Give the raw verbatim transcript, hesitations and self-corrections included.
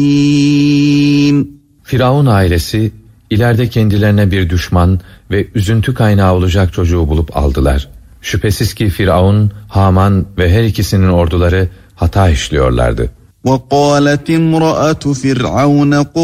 Firavun ailesi ileride kendilerine bir düşman ve üzüntü kaynağı olacak çocuğu bulup aldılar. Şüphesiz ki Firavun, Haman ve her ikisinin orduları hata işliyorlardı. وَقَالَتِ امْرَأَةُ فِرْعَوْنَ